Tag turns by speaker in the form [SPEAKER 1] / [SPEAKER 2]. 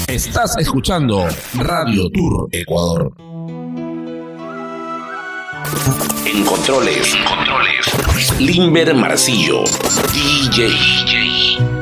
[SPEAKER 1] Estás escuchando Radio Tour Ecuador. En controles, Limber Marcillo, DJ.